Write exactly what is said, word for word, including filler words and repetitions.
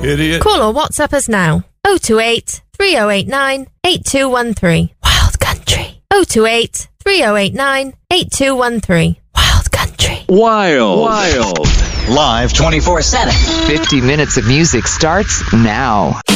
idiot. Call or WhatsApp us now. oh two eight, three oh eight nine, eight two one three. Wild Country. oh two eight, three oh eight nine, eight two one three. Wild Country. Wild. Wild. Live twenty-four seven. fifty minutes of music starts now.